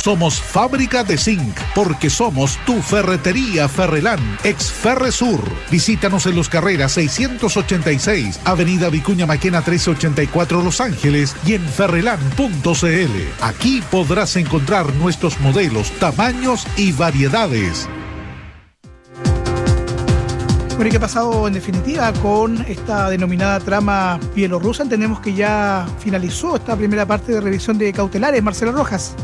Somos fábrica de zinc, porque somos tu ferretería Ferrelán, ex Ferresur. Visítanos en Los Carreras 686, Avenida Vicuña Maquena 1384, Los Ángeles, y en ferrelán.cl. Aquí podrás encontrar nuestros modelos, tamaños y variedades. Bueno, ¿y qué ha pasado en definitiva con esta denominada trama bielorrusa? Entendemos que ya finalizó esta primera parte de revisión de cautelares. Marcela Rojas.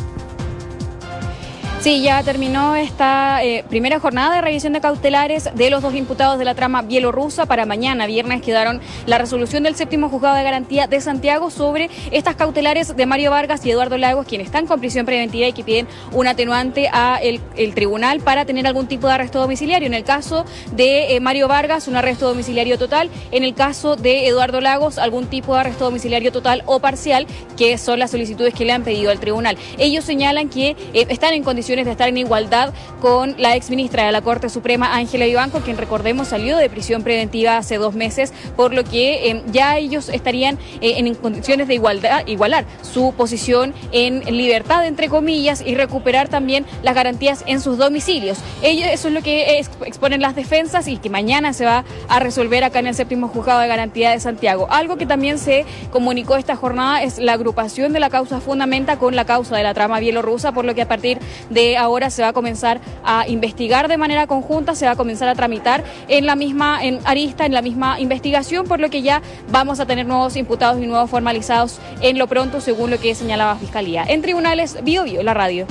Sí, ya terminó esta primera jornada de revisión de cautelares de los dos imputados de la trama bielorrusa. Para mañana, viernes, quedaron la resolución del séptimo juzgado de garantía de Santiago sobre estas cautelares de Mario Vargas y Eduardo Lagos, quienes están con prisión preventiva y que piden un atenuante a el tribunal para tener algún tipo de arresto domiciliario. En el caso de Mario Vargas, un arresto domiciliario total. En el caso de Eduardo Lagos, algún tipo de arresto domiciliario total o parcial, que son las solicitudes que le han pedido al tribunal. Ellos señalan que están en condiciones de estar en igualdad con la exministra de la Corte Suprema, Ángela Vivanco, quien, recordemos, salió de prisión preventiva hace 2 meses, por lo que ya ellos estarían en condiciones de igualar su posición en libertad, entre comillas, y recuperar también las garantías en sus domicilios. Eso es lo que exponen las defensas y que mañana se va a resolver acá en el séptimo juzgado de garantía de Santiago. Algo que también se comunicó esta jornada es la agrupación de la causa Fundamenta con la causa de la trama bielorrusa, por lo que a partir de ahora se va a comenzar a investigar de manera conjunta, se va a comenzar a tramitar en la misma arista, en la misma investigación, por lo que ya vamos a tener nuevos imputados y nuevos formalizados en lo pronto, según lo que señalaba Fiscalía. En tribunales, Bio Bio, la radio.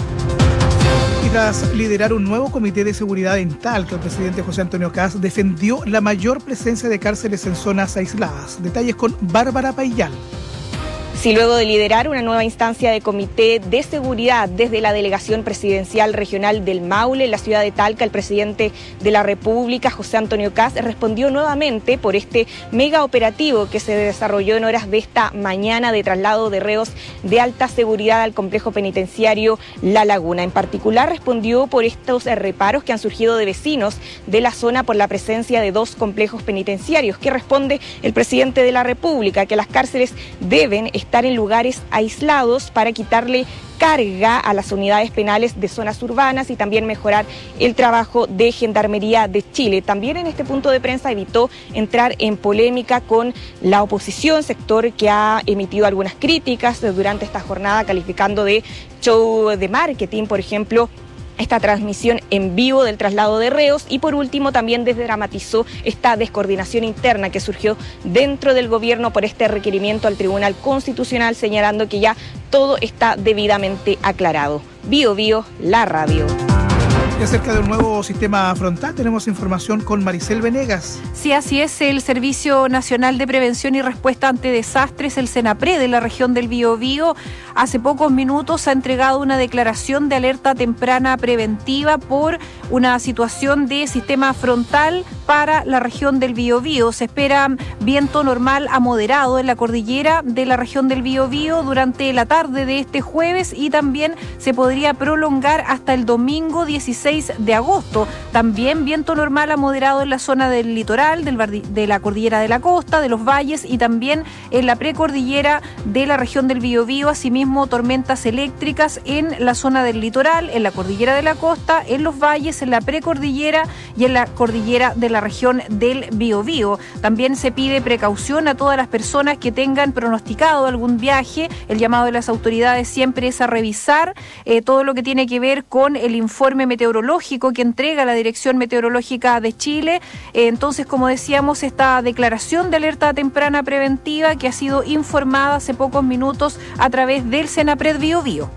Y tras liderar un nuevo comité de seguridad en Talca, el presidente José Antonio Kast defendió la mayor presencia de cárceles en zonas aisladas. Detalles con Bárbara Paillal. Sí, luego de liderar una nueva instancia de comité de seguridad desde la Delegación Presidencial Regional del Maule, en la ciudad de Talca, el presidente de la República, José Antonio Kast, respondió nuevamente por este mega operativo que se desarrolló en horas de esta mañana de traslado de reos de alta seguridad al complejo penitenciario La Laguna. En particular, respondió por estos reparos que han surgido de vecinos de la zona por la presencia de 2 complejos penitenciarios, que responde el presidente de la República, que las cárceles deben estar en lugares aislados para quitarle carga a las unidades penales de zonas urbanas y también mejorar el trabajo de Gendarmería de Chile. También en este punto de prensa evitó entrar en polémica con la oposición, sector que ha emitido algunas críticas durante esta jornada, calificando de show de marketing, por ejemplo, esta transmisión en vivo del traslado de reos, y por último también desdramatizó esta descoordinación interna que surgió dentro del gobierno por este requerimiento al Tribunal Constitucional, señalando que ya todo está debidamente aclarado. Bio Bio, la radio. Y acerca de un nuevo sistema frontal tenemos información con Maricel Venegas. Sí, así es. El Servicio Nacional de Prevención y Respuesta ante Desastres, el CENAPRED, de la región del Biobío, hace pocos minutos ha entregado una declaración de alerta temprana preventiva por una situación de sistema frontal para la región del Biobío. Se espera viento normal a moderado en la cordillera de la región del Biobío durante la tarde de este jueves, y también se podría prolongar hasta el domingo 16 de agosto. También viento normal a moderado en la zona del litoral, de la cordillera de la costa, de los valles, y también en la precordillera de la región del Biobío. Asimismo, tormentas eléctricas en la zona del litoral, en la cordillera de la costa, en los valles, en la precordillera y en la cordillera de la región del Biobío. También se pide precaución a todas las personas que tengan pronosticado algún viaje. El llamado de las autoridades siempre es a revisar todo lo que tiene que ver con el informe meteorológico que entrega la Dirección Meteorológica de Chile. Entonces, como decíamos, esta declaración de alerta temprana preventiva que ha sido informada hace pocos minutos a través del CENAPRED Biobío.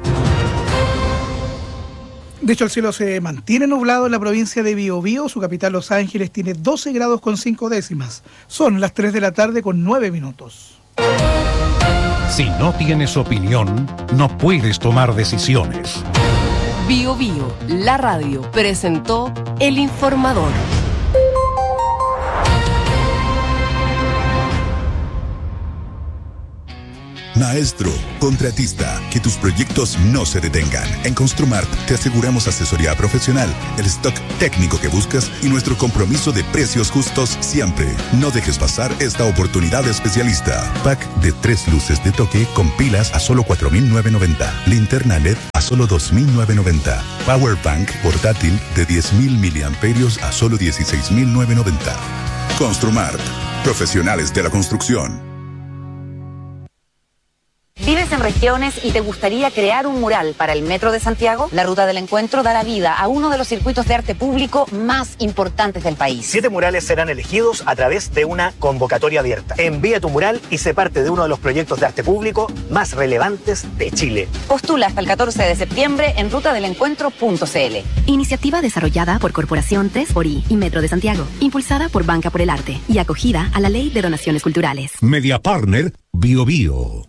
De hecho, el cielo se mantiene nublado en la provincia de Biobío. Su capital, Los Ángeles, tiene 12 grados con 5 décimas. Son las 3 de la tarde con 9 minutos. Si no tienes opinión, no puedes tomar decisiones. Bio Bio, la radio, presentó El Informador. Maestro, contratista, que tus proyectos no se detengan. En Construmart te aseguramos asesoría profesional, el stock técnico que buscas y nuestro compromiso de precios justos siempre. No dejes pasar esta oportunidad especialista. Pack de 3 luces de toque con pilas a solo 4.990. Linterna LED a solo 2.990. Power Bank portátil de 10.000 miliamperios a solo 16.990. Construmart, profesionales de la construcción. ¿Vives en regiones y te gustaría crear un mural para el Metro de Santiago? La Ruta del Encuentro dará vida a uno de los circuitos de arte público más importantes del país. 7 murales serán elegidos a través de una convocatoria abierta. Envía tu mural y sé parte de uno de los proyectos de arte público más relevantes de Chile. Postula hasta el 14 de septiembre en rutadelencuentro.cl. Iniciativa desarrollada por Corporación 3xI y Metro de Santiago, impulsada por Banca por el Arte y acogida a la Ley de Donaciones Culturales. Media Partner Bio Bio.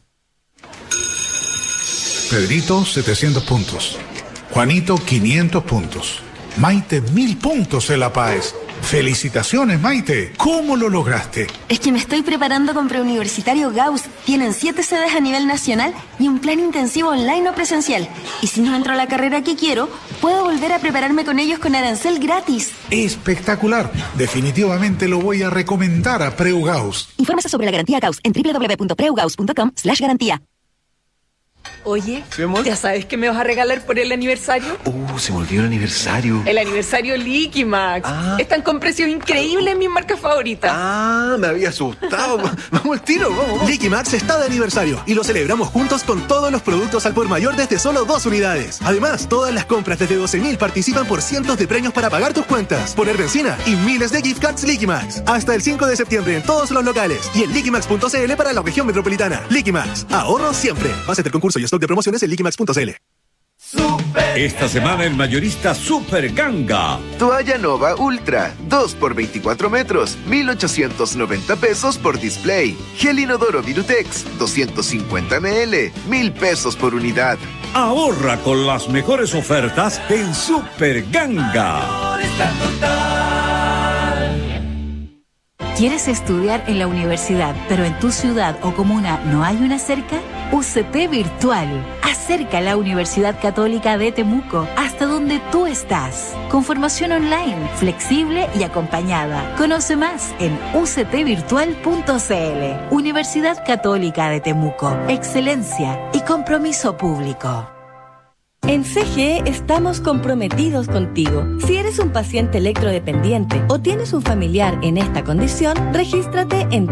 Pedrito, 700 puntos. Juanito, 500 puntos. Maite, 1000 puntos en La Paz. ¡Felicitaciones, Maite! ¿Cómo lo lograste? Es que me estoy preparando con Preuniversitario Gauss. Tienen 7 sedes a nivel nacional y un plan intensivo online o presencial. Y si no entro a la carrera que quiero, puedo volver a prepararme con ellos con arancel gratis. ¡Espectacular! Definitivamente lo voy a recomendar a Preu Gauss. Infórmese sobre la garantía Gauss en www.preugauss.com/garantía. Oye, ¿ya sabes qué me vas a regalar por el aniversario? Se me olvidó el aniversario. El aniversario Liquimax. Están con precios increíbles en mis marcas favoritas. Me había asustado. Vamos al tiro, vamos. Liquimax está de aniversario y lo celebramos juntos con todos los productos al por mayor desde solo 2 unidades. Además, todas las compras desde 12.000 participan por cientos de premios para pagar tus cuentas, poner benzina y miles de gift cards Liquimax. Hasta el 5 de septiembre en todos los locales y en liquimax.cl para la región metropolitana. Liquimax, ahorro siempre. Base del concurso y stock de promociones en liquimax.cl. Esta semana en Mayorista Super Ganga. Toalla Nova Ultra, 2 por 24 metros, 1,890 pesos por display. Gel inodoro Virutex, 250 ml, 1,000 pesos por unidad. Ahorra con las mejores ofertas en Super Ganga. ¿Quieres estudiar en la universidad, pero en tu ciudad o comuna no hay una cerca? UCT Virtual. Acerca a la Universidad Católica de Temuco hasta donde tú estás. Con formación online, flexible y acompañada. Conoce más en uctvirtual.cl. Universidad Católica de Temuco. Excelencia y compromiso público. En CGE estamos comprometidos contigo. Si eres un paciente electrodependiente o tienes un familiar en esta condición, regístrate en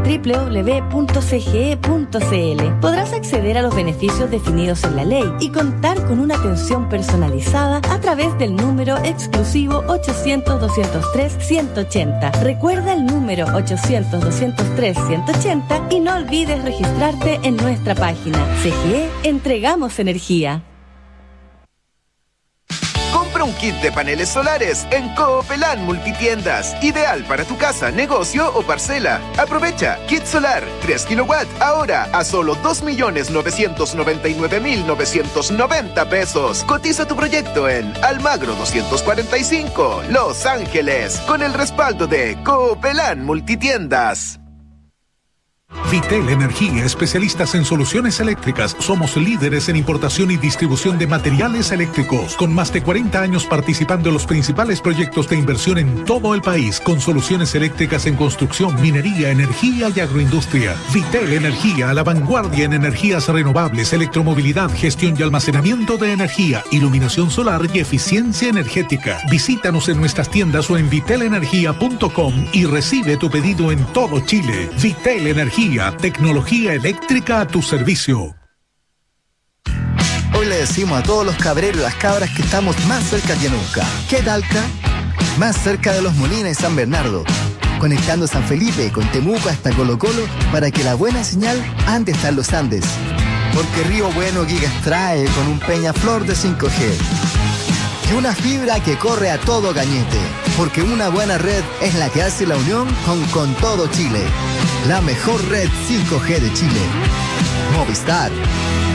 www.cge.cl. Podrás acceder a los beneficios definidos en la ley y contar con una atención personalizada a través del número exclusivo 800-203-180. Recuerda el número 800-203-180 y no olvides registrarte en nuestra página. CGE, entregamos energía. Compra un kit de paneles solares en Coopelán Multitiendas. Ideal para tu casa, negocio o parcela. Aprovecha. Kit solar 3 kW ahora a solo 2.999.990 pesos. Cotiza tu proyecto en Almagro 245, Los Ángeles, con el respaldo de Coopelán Multitiendas. Vitel Energía, especialistas en soluciones eléctricas. Somos líderes en importación y distribución de materiales eléctricos, con más de 40 años participando en los principales proyectos de inversión en todo el país, con soluciones eléctricas en construcción, minería, energía y agroindustria. Vitel Energía, a la vanguardia en energías renovables, electromovilidad, gestión y almacenamiento de energía, iluminación solar y eficiencia energética. Visítanos en nuestras tiendas o en vitelenergia.com y recibe tu pedido en todo Chile. Vitel Energía, tecnología eléctrica a tu servicio. Hoy le decimos a todos los cabreros y las cabras que estamos más cerca que nunca. ¿Qué Talca? Más cerca de Los Molinos y San Bernardo. Conectando San Felipe con Temuco hasta Colo Colo para que la buena señal ande hasta los Andes. Porque Río Bueno Gigas trae con un Peñaflor de 5G. Y una fibra que corre a todo cañete. Porque una buena red es la que hace la unión con todo Chile. La mejor red 5G de Chile. Movistar.